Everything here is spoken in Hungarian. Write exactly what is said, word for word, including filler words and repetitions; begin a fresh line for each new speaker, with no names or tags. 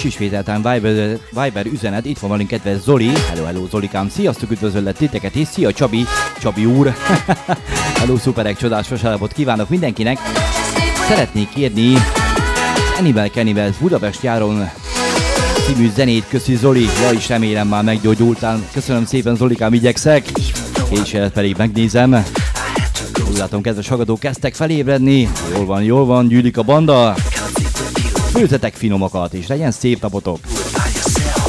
ismételten Viber, Viber üzenet, itt van velünk kedves Zoli. Hello, hello Zolikám, sziasztok, üdvözöllek titeket, és szia Csabi, Csabi úr. Hello, szuperek, csodás vasárnapot kívánok mindenkinek. Szeretnék kérni Animal Cannibals Budapest járon című zenét, köszi Zoli, ja is remélem már meggyógyultál. Köszönöm szépen Zolikám, igyekszek, és pedig megnézem. Úgy látom, kedves hallgatók kezdtek felébredni, jól van, jól van, gyűlik a banda. Főzzetek finomakat, és legyen szép napotok.